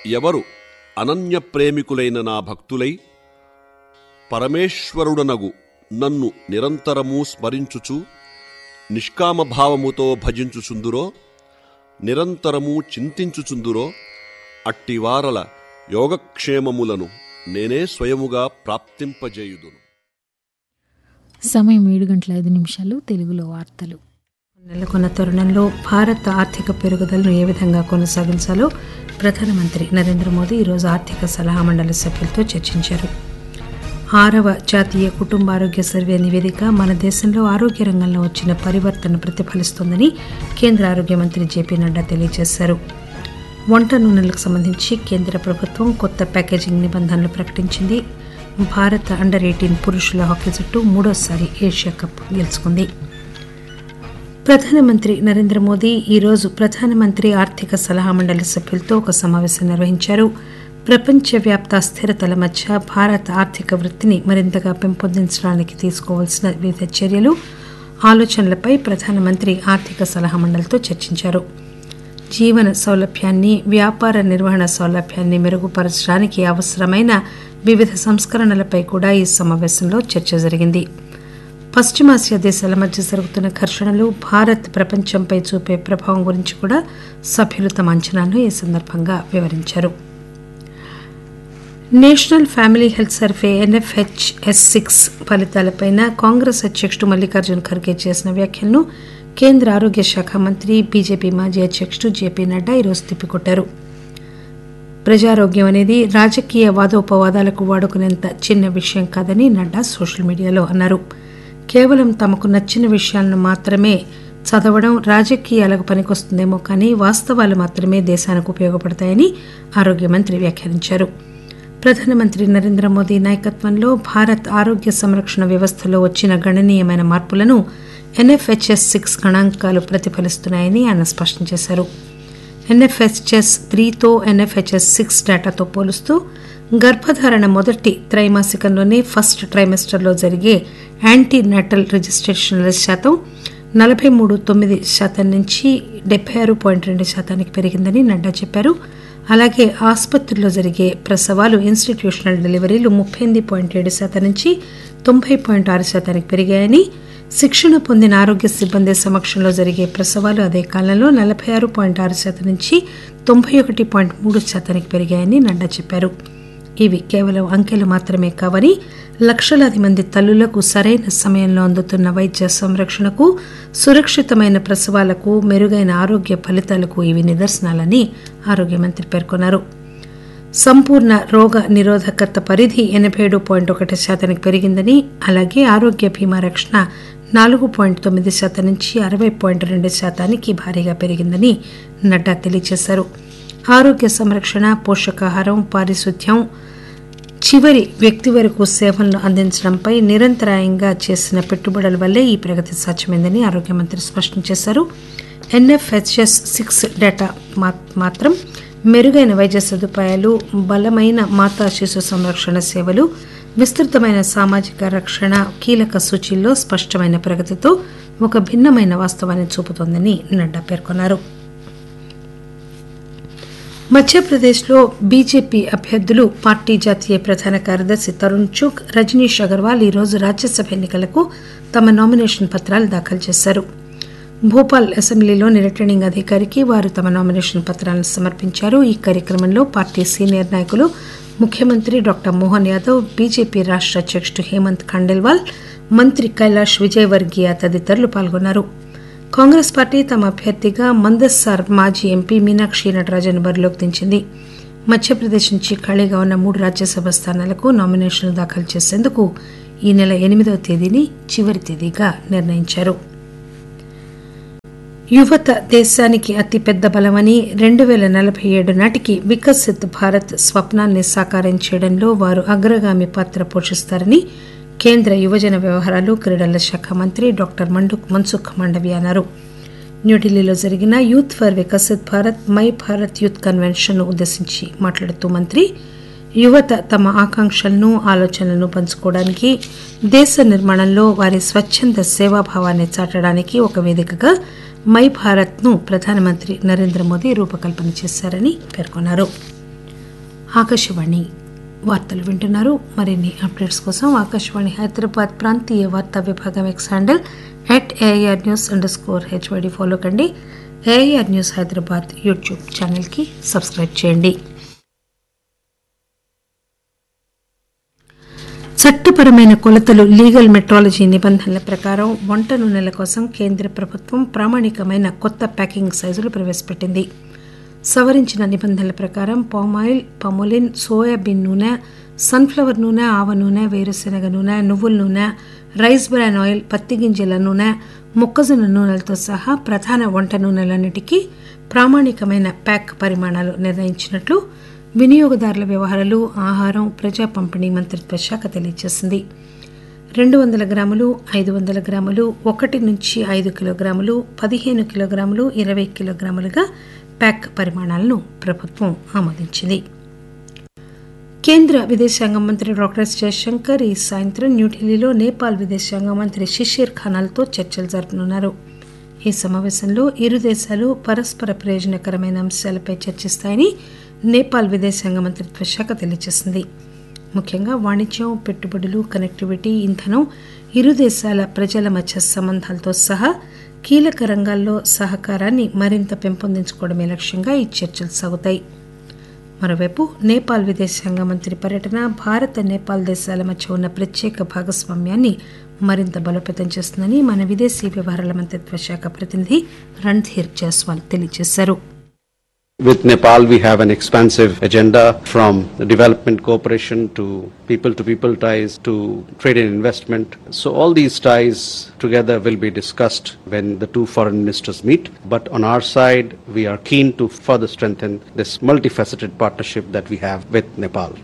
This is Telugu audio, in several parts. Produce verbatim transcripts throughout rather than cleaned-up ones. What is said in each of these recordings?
ఎవరు అనన్య ప్రేమికులైన నా భక్తులై పరమేశ్వరుడనగు నన్ను నిరంతరము స్మరించుచు నిష్కామభావముతో భజించుచుందురో, నిరంతరము చింతించుచుందురో, అట్టివారల యోగక్షేమములను నేనే స్వయముగా ప్రాప్తింపజేయుదును. సమయం ఏడు గంటల ఐదు నిమిషాలు. తెలుగులో వార్తలు. నెలకొన్న తరుణంలో భారత ఆర్థిక పెరుగుదలను ఏ విధంగా కొనసాగించాలో ప్రధానమంత్రి నరేంద్ర మోదీ ఈరోజు ఆర్థిక సలహా మండలి సభ్యులతో చర్చించారు. ఆరవ జాతీయ కుటుంబ ఆరోగ్య సర్వే నివేదిక మన దేశంలో ఆరోగ్య రంగంలో వచ్చిన పరివర్తన ప్రతిఫలిస్తోందని కేంద్ర ఆరోగ్య మంత్రి జేపీ నడ్డా తెలియజేశారు. వంట నూనెలకు సంబంధించి కేంద్ర ప్రభుత్వం కొత్త ప్యాకేజింగ్ నిబంధనలు ప్రకటించింది. భారత అండర్ ఎయిటీన్ పురుషుల హాకీ జట్టు మూడోసారి ఏషియా కప్ గెలుచుకుంది. ప్రధానమంత్రి నరేంద్ర మోదీ ఈరోజు ప్రధానమంత్రి ఆర్థిక సలహా మండలి సభ్యులతో ఒక సమావేశం నిర్వహించారు. ప్రపంచవ్యాప్త స్థిరతల మధ్య భారత ఆర్థిక వృద్ధిని మరింతగా పెంపొందించడానికి తీసుకోవాల్సిన వివిధ చర్యలు, ఆలోచనలపై ప్రధానమంత్రి ఆర్థిక సలహా మండలితో చర్చించారు. జీవన సౌలభ్యాన్ని, వ్యాపార నిర్వహణ సౌలభ్యాన్ని మెరుగుపరచడానికి అవసరమైన వివిధ సంస్కరణలపై కూడా ఈ సమావేశంలో చర్చ జరిగింది. పశ్చిమాసియా దేశాల మధ్య జరుగుతున్న ఘర్షణలు, భారత్ ప్రపంచంపై చూపే ప్రభావం గురించి కూడా సభ్యులు తమ అంచనాలను ఈ సందర్భంగా వివరించారు. National family health survey NFHS six ఫలితాలపై కాంగ్రెస్ అధ్యక్షుడు మల్లికార్జున్ ఖర్గే చేసిన వ్యాఖ్యలను కేంద్ర ఆరోగ్య శాఖ మంత్రి, బీజేపీ మాజీ అధ్యక్షుడు జేపీ నడ్డా ఈరోజు తిప్పికొట్టారు. ప్రజారోగ్యం అనేది రాజకీయ వాదోపవాదాలకు వాడుకునేంత చిన్న విషయం కాదని నడ్డా సోషల్ మీడియాలో అన్నారు. కేవలం తమకు నచ్చిన విషయాలను మాత్రమే చదవడం రాజకీయాలకు పనికొస్తుందేమో కానీ వాస్తవాలు మాత్రమే దేశానికి ఉపయోగపడతాయని ఆరోగ్య మంత్రి వ్యాఖ్యానించారు. ప్రధానమంత్రి నరేంద్ర మోదీ నాయకత్వంలో భారత్ ఆరోగ్య సంరక్షణ వ్యవస్థలో వచ్చిన గణనీయమైన మార్పులను ఎన్ఎఫ్హెచ్ఎస్ సిక్స్ గణాంకాలు ప్రతిఫలిస్తున్నాయని ఆయన స్పష్టం చేశారు. ఎన్ఎఫ్హెచ్ఎస్ త్రీతో ఎన్ఎఫ్హెచ్ఎస్ సిక్స్ డేటాతో పోలుస్తూ గర్భధారణ మొదటి త్రైమాసికంలోనే ఫస్ట్ ట్రైమెస్టర్లో జరిగే యాంటీ నాటల్ రిజిస్ట్రేషన్ల శాతం నలభై మూడు తొమ్మిది శాతం నుంచి డెబ్బై ఆరు పాయింట్ రెండు శాతానికి పెరిగిందని నడ్డా చెప్పారు. అలాగే ఆసుపత్రిలో జరిగే ప్రసవాలు, ఇన్స్టిట్యూషనల్ డెలివరీలు ముప్పై ఎనిమిది పాయింట్ ఏడు శాతం నుంచి తొంభై పాయింట్ ఆరు శాతానికి పెరిగాయని, శిక్షణ పొందిన ఆరోగ్య సిబ్బంది సమక్షంలో జరిగే ప్రసవాలు అదే కాలంలో నలభై ఆరు పాయింట్ ఆరు శాతం నుంచి తొంభై ఒకటి పాయింట్ మూడు శాతానికి పెరిగాయని నడ్డా చెప్పారు. ఇవి కేవలం అంకెలు మాత్రమే కావని, లక్షలాది మంది తల్లులకు సరైన సమయంలో అందుతున్న వైద్య సంరక్షణకు, సురక్షితమైన ప్రసవాలకు, మెరుగైన ఆరోగ్య ఫలితాలకు ఇవి నిదర్శనాలని ఆరోగ్య మంత్రి పేర్కొన్నారు. సంపూర్ణ రోగ నిరోధకత పరిధి ఎనభై ఏడు పాయింట్ ఒకటి శాతానికి పెరిగిందని, అలాగే ఆరోగ్య బీమా రక్షణ నాలుగు పాయింట్ తొమ్మిది శాతం నుంచి అరవై పాయింట్ రెండు శాతానికి భారీగా పెరిగిందని నడ్డా తెలియజేశారు. ఆరోగ్య సంరక్షణ, పోషకాహారం, పారిశుద్ధ్యం, చివరి వ్యక్తి వరకు సేవలను అందించడంపై నిరంతరాయంగా చేసిన పెట్టుబడుల వల్లే ఈ ప్రగతి సాధ్యమైందని ఆరోగ్య మంత్రి స్పష్టం చేశారు. ఎన్ఎఫ్హెచ్ఎస్ సిక్స్ డేటా మాత్రం మెరుగైన వైద్య సదుపాయాలు, బలమైన మాతా శిశు సంరక్షణ సేవలు, విస్తృతమైన సామాజిక రక్షణ కీలక సూచీల్లో స్పష్టమైన ప్రగతితో ఒక భిన్నమైన వాస్తవాన్ని చూపుతోందని నడ్డా పేర్కొన్నారు. మధ్యప్రదేశ్లో బీజేపీ అభ్యర్థులు, పార్టీ జాతీయ ప్రధాన కార్యదర్శి తరుణ్ చుగ్, రజనీష్ అగర్వాల్ ఈరోజు రాజ్యసభ ఎన్నికలకు తమ నామినేషన్ పత్రాలు దాఖలు చేశారు. భోపాల్ అసెంబ్లీలోని రిటర్నింగ్ అధికారికి వారు తమ నామినేషన్ పత్రాలను సమర్పించారు. ఈ కార్యక్రమంలో పార్టీ సీనియర్ నాయకులు, ముఖ్యమంత్రి డాక్టర్ మోహన్ యాదవ్, బీజేపీ రాష్ట్ర అధ్యక్షుడు హేమంత్ ఖండేల్వాల్, మంత్రి కైలాష్ విజయవర్గీయ తదితరులు పాల్గొన్నారు. కాంగ్రెస్ పార్టీ తమ అభ్యర్థిగా మందస్సార్ మాజీ ఎంపీ మీనాక్షి నటరాజన్ బరిలోకి దించింది. మధ్యప్రదేశ్ నుంచి ఖాళీగా ఉన్న మూడు రాజ్యసభ స్థానాలకు నామినేషన్లు దాఖలు చేసేందుకు ఈ నెల ఎనిమిదవ తేదీని చివరి తేదీగా నిర్ణయించారు. యువత దేశానికి అతిపెద్ద బలమని, రెండు వేల నలభై ఏడు నాటికి వికసిత్ భారత్ స్వప్నాన్ని సాకారం చేయడంలో వారు అగ్రగామి పాత్ర పోషిస్తారని కేంద్ర యువజన వ్యవహారాలు, క్రీడల శాఖ మంత్రి డాక్టర్ మండుక్ మన్సుఖ్ మాండవీయ అన్నారు. న్యూఢిల్లీలో జరిగిన youth for Viksit Bharat my Bharat youth convention ను ఉద్దేశించి మాట్లాడుతూ మంత్రి, యువత తమ ఆకాంక్షలను, ఆలోచనలను పంచుకోవడానికి, దేశ నిర్మాణంలో వారి స్వచ్ఛంద సేవాభావాన్ని చాటడానికి ఒక వేదికగా మై భారత్ ను ప్రధానమంత్రి నరేంద్ర మోదీ రూపకల్పన చేశారని పేర్కొన్నారు. ఆకాశవాణి వార్తలు వింటున్నారు. మరిన్ని అప్డేట్స్ కోసం ఆకాశవాణి హైదరాబాద్ ప్రాంతీయ వార్తా విభాగం X handle at AIR news under score HYD follow కండి. ఏఐఆర్ న్యూస్ హైదరాబాద్ యూట్యూబ్ ఛానల్కి సబ్స్క్రైబ్ చేయండి. చట్టపరమైన కొలతలు లీగల్ మెట్రాలజీ నిబంధనల ప్రకారం వంట నూనెల కోసం కేంద్ర ప్రభుత్వం ప్రామాణికమైన కొత్త ప్యాకింగ్ సైజులు ప్రవేశపెట్టింది. సవరించిన నిబంధనల ప్రకారం పామాయిల్, పమోలిన్, సోయాబీన్ నూనె, సన్ఫ్లవర్ నూనె, ఆవ నూనె, వేరుశెనగ నూనె, నువ్వుల నూనె, రైస్ బ్రాన్ ఆయిల్, పత్తి గింజల నూనె, మొక్కజొన్న నూనెలతో సహా ప్రధాన వంట నూనెలన్నిటికీ ప్రామాణికమైన ప్యాక్ పరిమాణాలు నిర్ణయించినట్లు వినియోగదారుల వ్యవహారాలు, ఆహారం, ప్రజా పంపిణీ మంత్రిత్వ శాఖ తెలియజేసింది. రెండు వందల గ్రాములు, ఐదు వందల గ్రాములు, ఒకటి నుంచి ఐదు కిలోగ్రాములు, పదిహేను కిలోగ్రాములు, ఇరవై కిలోగ్రాములుగా ప్యాక్ పరిమాణాలను ప్రభుత్వం ఆమోదించింది. కేంద్ర విదేశాంగ మంత్రి డాక్టర్ ఎస్ జయశంకర్ ఈ సాయంత్రం న్యూఢిల్లీలో నేపాల్ విదేశాంగ మంత్రి షిషిర్ ఖనాల్తో చర్చలు జరపనున్నారు. ఈ సమావేశంలో ఇరు దేశాలు పరస్పర ప్రయోజనకరమైన అంశాలపై చర్చిస్తాయని నేపాల్ విదేశాంగ మంత్రిత్వ శాఖ తెలియజేసింది. ముఖ్యంగా వాణిజ్యం, పెట్టుబడులు, కనెక్టివిటీ, ఇంధనం, ఇరు దేశాల ప్రజల మధ్య సంబంధాలతో సహా కీలక రంగాల్లో సహకారాన్ని మరింత పెంపొందించుకోవడమే లక్ష్యంగా ఈ చర్చలు సాగుతాయి. మరోవైపు నేపాల్ విదేశాంగ మంత్రి పర్యటన భారత్, నేపాల్ దేశాల మధ్య ఉన్న ప్రత్యేక భాగస్వామ్యాన్ని మరింత బలోపేతం చేస్తుందని మన విదేశీ వ్యవహారాల మంత్రిత్వ శాఖ ప్రతినిధి రణ్ధీర్ జైస్వాల్ తెలియజేశారు. With Nepal, we have an expansive agenda from development cooperation to people-to-people ties to trade and investment. So all these ties together will be discussed when the two foreign ministers meet. But on our side, we are keen to further strengthen this multifaceted partnership that we have with Nepal.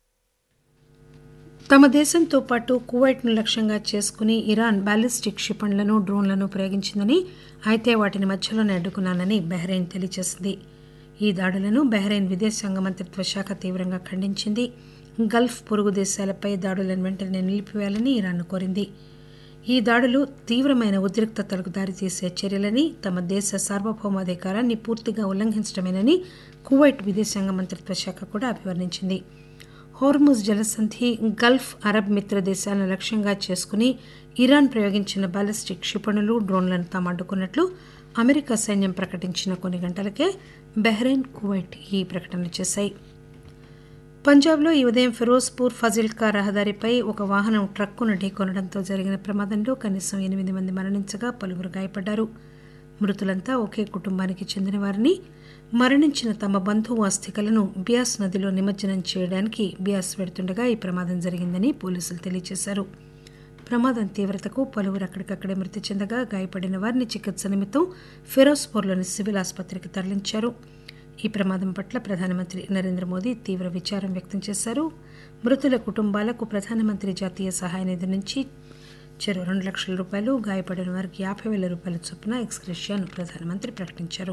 తమ దేశంతో పాటు కువైట్ను లక్ష్యంగా చేసుకుని ఇరాన్ బాలిస్టిక్ క్షిపణులను, డ్రోన్లను ప్రయోగించిందని, అయితే వాటిని మధ్యలోనే అడ్డుకున్నానని బహ్రెయిన్ తెలియజేసింది. ఈ దాడులను బహ్రెయిన్ విదేశాంగ మంత్రిత్వ శాఖ తీవ్రంగా ఖండించింది. గల్ఫ్ పొరుగు దేశాలపై దాడులను వెంటనే నిలిపివేయాలని ఇరాన్ను కోరింది. ఈ దాడులు తీవ్రమైన ఉద్రిక్తతలకు దారితీసే చర్యలని, తమ దేశ సార్వభౌమాధికారాన్ని పూర్తిగా ఉల్లంఘించడమేనని కువైట్ విదేశాంగ మంత్రిత్వ శాఖ కూడా అభివర్ణించింది. హోర్ముజ్ జలసంధి, గల్ఫ్, అరబ్ మిత్ర దేశాలను లక్ష్యంగా చేసుకుని ఇరాన్ ప్రయోగించిన బాలిస్టిక్ క్షిపణులు, డ్రోన్లను తాము అడ్డుకున్నట్లు అమెరికా సైన్యం ప్రకటించిన కొన్ని గంటలకే బహ్రెయిన్, కువైట్ ఈ ప్రకటన చేశాయి. పంజాబ్లో ఈ ఉదయం ఫిరోజ్పూర్ ఫజిల్కా రహదారిపై ఒక వాహనం ట్రక్కును ఢీకొనడంతో జరిగిన ప్రమాదంలో కనీసం ఎనిమిది మంది మరణించగా పలువురు గాయపడ్డారు. మృతులంతా ఒకే కుటుంబానికి చెందినవారని, మరణించిన తమ బంధువు అస్థికలను బియాస్ నదిలో నిమజ్జనం చేయడానికి బియాస్ వెడుతుండగా ఈ ప్రమాదం జరిగిందని పోలీసులు తెలియజేశారు. ప్రమాదం తీవ్రతకు పలువురు అక్కడికక్కడే మృతి చెందగా గాయపడిన వారిని చికిత్స నిమిత్తం ఫిరోజ్పూర్లోని సివిల్ ఆసుపత్రికి తరలించారు. ఈ ప్రమాదం పట్ల ప్రధానమంత్రి నరేంద్ర మోదీ తీవ్ర విచారం వ్యక్తం చేశారు. మృతుల కుటుంబాలకు ప్రధానమంత్రి జాతీయ సహాయ నిధి నుంచి చెరో రెండు లక్షల రూపాయలు, గాయపడిన వారికి యాభై వేల రూపాయల చొప్పున ఎక్స్గ్రేషియాను ప్రధానమంత్రి ప్రకటించారు.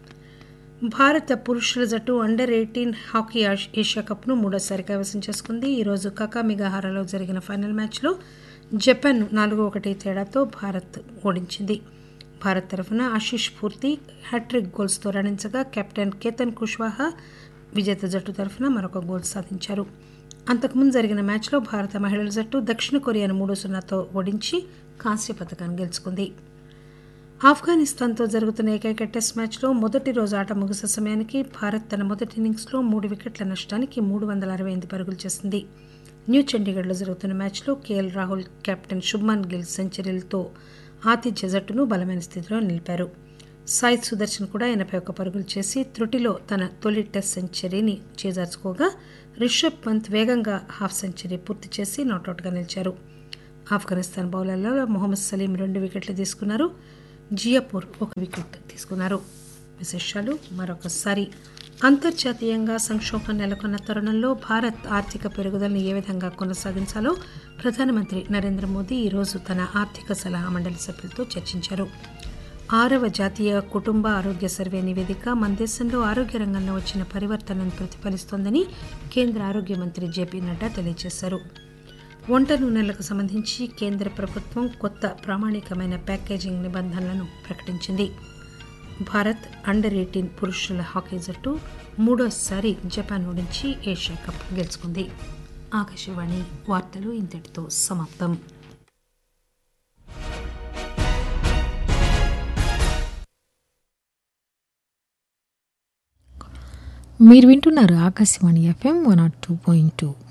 భారత పురుషుల జట్టు అండర్ ఎయిటీన్ హాకీ ఏషియా కప్ను మూడోసారి కైవసం చేసుకుంది. ఈరోజు కకామిగాహారాలో జరిగిన ఫైనల్ మ్యాచ్లో జపాన్ నాలుగు ఒకటి తేడాతో భారత్ ఓడించింది. భారత్ తరఫున ఆశీష్ పూర్తి హ్యాట్రిక్ గోల్స్తో రాణించగా కెప్టెన్ కేతన్ కుష్వాహా విజేత జట్టు తరఫున మరొక గోల్ సాధించారు. అంతకుముందు జరిగిన మ్యాచ్లో భారత మహిళల జట్టు దక్షిణ కొరియాను మూడు సున్నాతో ఓడించి కాంస్య పథకాన్ని గెలుచుకుంది. ఆఫ్ఘనిస్తాన్తో జరుగుతున్న ఏకైక టెస్ట్ మ్యాచ్లో మొదటి రోజు ఆట ముగిసే సమయానికి భారత్ తన మొదటి ఇన్నింగ్స్లో మూడు వికెట్ల నష్టానికి మూడు వందల అరవై ఎనిమిది పరుగులు చేసింది. న్యూ చండీగఢ్లో జరుగుతున్న మ్యాచ్లో కేఎల్ రాహుల్, కెప్టెన్ శుభ్మన్ గిల్ సెంచరీలతో ఆతిథ్య జట్టును బలమైన స్థితిలో నిలిపారు. సాయి సుదర్శన్ కూడా ఎనభై ఒక్క పరుగులు చేసి త్రుటిలో తన తొలి టెస్ట్ సెంచరీని చేజార్చుకోగా రిషబ్ పంత్ వేగంగా హాఫ్ సెంచరీ పూర్తి చేసి నాటౌట్గా నిలిచారు. ఆఫ్ఘనిస్తాన్ బౌలర్లలో మొహమ్మద్ సలీం రెండు వికెట్లు తీసుకున్నారు. జియాపూర్ ఒక వికెట్ తీసుకున్నారు. విశేషాలు మరొకసారి. అంతర్జాతీయంగా సంక్షోభం నెలకొన్న తరుణంలో భారత్ ఆర్థిక పెరుగుదలను ఏ విధంగా కొనసాగించాలో ప్రధానమంత్రి నరేంద్ర మోదీ ఈరోజు తన ఆర్థిక సలహా మండలి సభ్యులతో చర్చించారు. ఆరవ జాతీయ కుటుంబ ఆరోగ్య సర్వే నివేదిక మన దేశంలో ఆరోగ్య రంగంలో వచ్చిన పరివర్తనను ప్రతిఫలిస్తోందని కేంద్ర ఆరోగ్య మంత్రి జేపీ నడ్డా తెలియజేశారు. వంట నూనెలకు సంబంధించి కేంద్ర ప్రభుత్వం కొత్త ప్రామాణికమైన ప్యాకేజింగ్ నిబంధనలను ప్రకటించింది. భారత్ అండర్ ఎయిటీన్ పురుషుల హాకీ జట్టు మూడోసారి జపాన్ ఓడించి ఏషియా కప్ గెలుచుకుంది. ఆకాశవాణి వార్తలు ఇంతటితో సమాప్తం. మీరు వింటున్నారు Akashvani FM one not two point two.